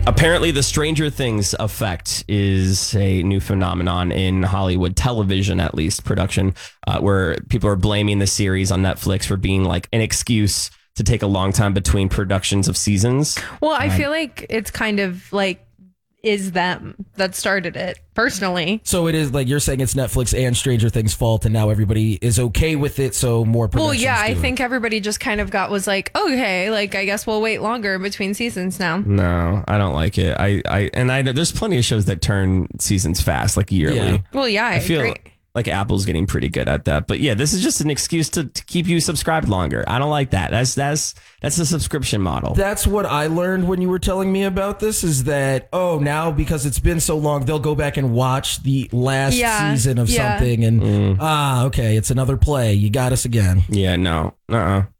Apparently, the Stranger Things effect is a new phenomenon in Hollywood television, at least production, where people are blaming the series on Netflix for being like an excuse to take a long time between productions of seasons. Well, I feel like it's kind of like is them that started it personally. So it is like you're saying it's Netflix and Stranger Things' fault, and now everybody is okay with it. So more productions. Well, yeah, I do it. think everybody just kind of was like, okay, like I guess we'll wait longer in between seasons now. No, I don't like it. I there's plenty of shows that turn seasons fast, like yearly. Yeah. Well, yeah, I feel agree. like Apple's getting pretty good at that. But yeah, this is just an excuse to keep you subscribed longer. I don't like that. That's a subscription model. That's what I learned when you were telling me about this, is that, now because it's been so long, they'll go back and watch the last season of something and, okay, it's another play. You got us again. Yeah, no.